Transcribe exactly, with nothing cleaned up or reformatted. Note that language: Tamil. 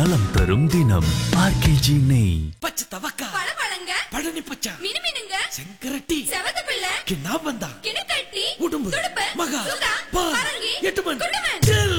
நலம் தரும் தினம் ஆர்கேஜி நெய். பச்சை தவக்கா, பழபழங்க, பழனி பச்சை, மினுமினுங்க, செங்கரட்டி, செவதபிள்ளை, கிண்ணாபந்தா, கிணக்கட்டி, உடும்பு, துடுப்பு, மகா, சுதா, பா, பரங்கி, எட்டுமன், குண்டுமன். ஜெல்.